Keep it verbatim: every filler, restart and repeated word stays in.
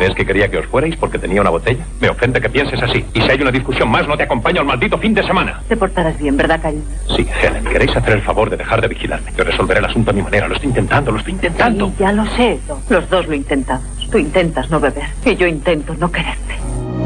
¿Crees que quería que os fuerais porque tenía una botella? Me ofende que pienses así. Y si hay una discusión más, no te acompaño al maldito fin de semana. Te portarás bien, ¿verdad, cariño? Sí, Helen, ¿queréis hacer el favor de dejar de vigilarme? Yo resolveré el asunto a mi manera. Lo estoy intentando, lo estoy intentando. Sí, ya lo sé. Los dos lo intentamos. Tú intentas no beber y yo intento no querer.